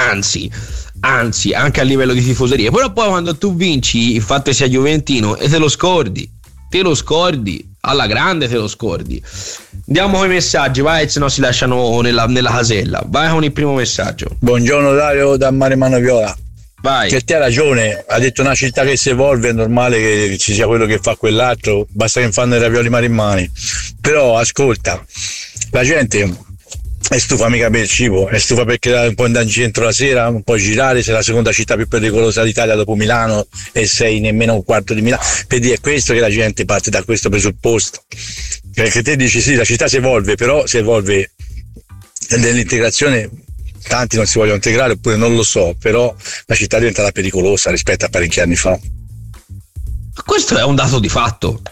anzi anche a livello di tifoseria. Però poi quando tu vinci, il fatto che sia juventino, e te lo scordi alla grande, te lo scordi. Andiamo con i messaggi, vai, se no si lasciano nella casella. Vai con il primo messaggio. Buongiorno Dario da Maremmano Viola. Vai. Che te ha ragione, ha detto una città che si evolve, è normale che ci sia quello che fa quell'altro, basta che fanno i ravioli maremmani. Però ascolta, la gente è stufa mica per il cibo, è stufa perché un po' andare in centro la sera, un po' girare, sei la seconda città più pericolosa d'Italia dopo Milano e sei nemmeno un quarto di Milano. Per dire, è questo che la gente parte da questo presupposto. Perché te dici sì, la città si evolve, però si evolve nell'integrazione, tanti non si vogliono integrare oppure non lo so, però la città è diventata pericolosa rispetto a parecchi anni fa. Questo è un dato di fatto.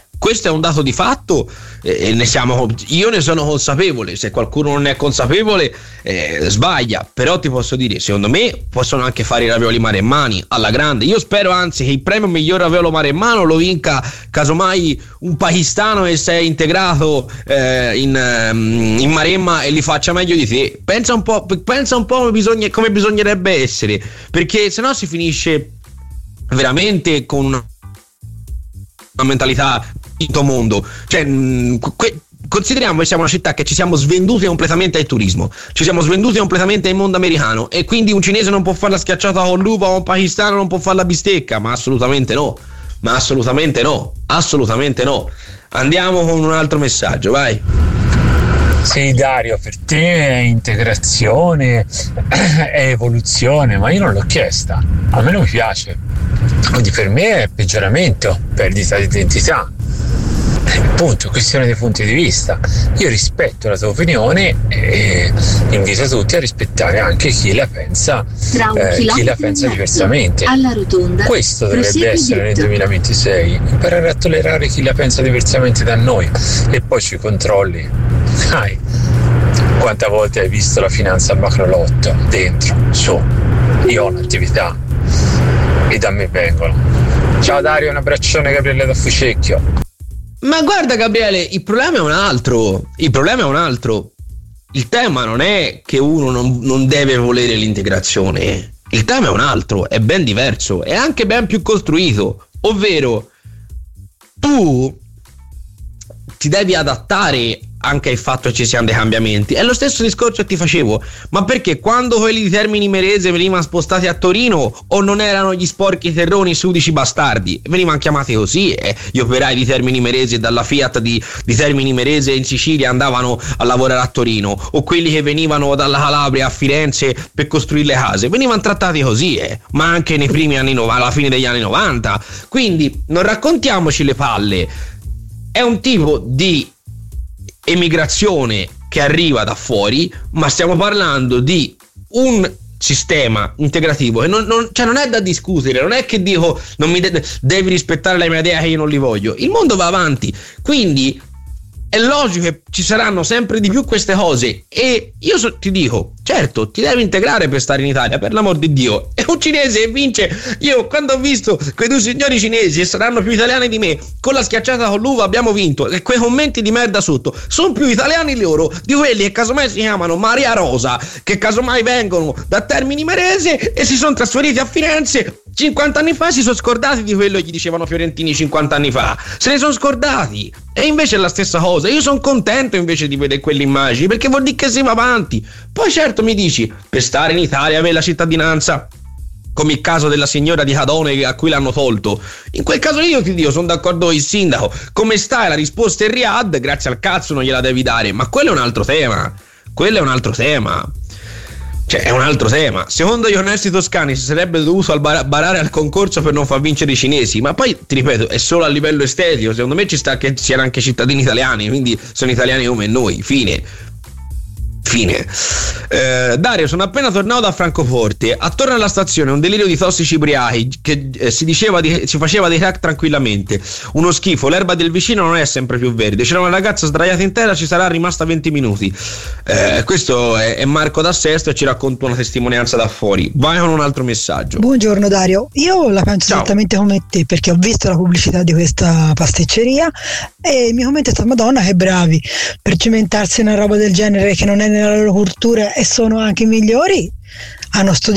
E io ne sono consapevole. Se qualcuno non è consapevole sbaglia. Però ti posso dire, secondo me possono anche fare i ravioli maremmani alla grande. Io spero anzi che il premio miglior raviolo maremmano lo vinca casomai un pakistano che si è integrato in Maremma e li faccia meglio di te. Pensa un po' come bisognerebbe essere, perché sennò si finisce veramente con una mentalità quinto mondo. Cioè, consideriamo che siamo una città che ci siamo svenduti completamente al turismo, ci siamo svenduti completamente al mondo americano, e quindi un cinese non può fare la schiacciata con l'uva, un pakistano non può fare la bistecca. Ma assolutamente no. Andiamo con un altro messaggio, vai. Sì Dario, per te è integrazione, è evoluzione, ma io non l'ho chiesta, a me non mi piace, quindi per me è peggioramento, perdita di identità. Punto, questione dei punti di vista. Io rispetto la tua opinione e invito tutti a rispettare anche chi la pensa diversamente. Alla rotonda, questo dovrebbe essere nel 2026, imparare a tollerare chi la pensa diversamente da noi. E poi sui controlli, quante volte hai visto la finanza al macrolotto dentro? Io ho un'attività e da me vengono. Ciao Dario, un abbraccione, Gabriele da Fucecchio. Ma guarda Gabriele, il problema è un altro. Il tema non è che uno non deve volere l'integrazione. Il tema è un altro, è ben diverso, è anche ben più costruito. Ovvero, tu ti devi adattare anche al fatto che ci siano dei cambiamenti. È lo stesso discorso che ti facevo. Ma perché quando quelli di Termini Imerese venivano spostati a Torino, o non erano gli sporchi terroni sudici bastardi? Venivano chiamati così, gli operai di Termini Imerese dalla Fiat di Termini Imerese in Sicilia andavano a lavorare a Torino, o quelli che venivano dalla Calabria a Firenze per costruire le case, venivano trattati così, ma anche nei primi anni 90, alla fine degli anni 90. Quindi non raccontiamoci le palle. È un tipo di emigrazione che arriva da fuori, ma stiamo parlando di un sistema integrativo che non è da discutere. Non è che dico non mi devi rispettare la mia idea che io non li voglio. Il mondo va avanti, quindi è logico che ci saranno sempre di più queste cose. E io ti dico, certo, ti devi integrare per stare in Italia, per l'amor di Dio. E un cinese che vince, io quando ho visto quei due signori cinesi, e saranno più italiani di me, con la schiacciata con l'uva abbiamo vinto, e quei commenti di merda sotto sono più italiani loro di quelli che casomai si chiamano Maria Rosa, che casomai vengono da Termini Imerese e si sono trasferiti a Firenze 50 anni fa, si sono scordati di quello che gli dicevano fiorentini 50 anni fa, se ne sono scordati. E invece è la stessa cosa. Io sono contento invece di vedere quelle immagini, perché vuol dire che si va avanti. Poi certo mi dici, per stare in Italia avere la cittadinanza, come il caso della signora di Cadone a cui l'hanno tolto, in quel caso io ti dico, sono d'accordo con il sindaco. Come stai? La risposta è Riyadh, grazie al cazzo non gliela devi dare. Ma quello è un altro tema. Cioè, è un altro tema. Secondo gli onesti toscani si sarebbe dovuto barare al concorso per non far vincere i cinesi, ma poi ti ripeto, è solo a livello estetico. Secondo me ci sta che siano anche cittadini italiani, quindi sono italiani come noi. Fine. Dario, sono appena tornato da Francoforte. Attorno alla stazione un delirio di tossici ubriachi che si faceva dei crack tranquillamente. Uno schifo, l'erba del vicino non è sempre più verde. C'era una ragazza sdraiata in terra, ci sarà rimasta 20 minuti. Questo è Marco da Sesto e ci racconta una testimonianza da fuori. Vai con un altro messaggio. Buongiorno Dario, io la penso esattamente come te, perché ho visto la pubblicità di questa pasticceria e il mio commento è stato: Madonna che bravi, per cimentarsi una roba del genere che non è nella loro cultura e sono anche migliori, hanno studiato